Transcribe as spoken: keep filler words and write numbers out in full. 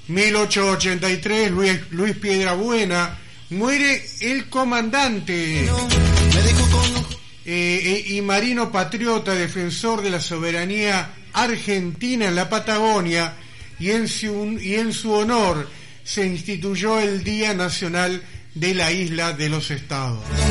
mil ochocientos ochenta y tres, Luis, Luis Piedrabuena, muere el comandante eh, y marino patriota, defensor de la soberanía argentina en la Patagonia, y en su, y en su honor se instituyó el Día Nacional de la Isla de los Estados.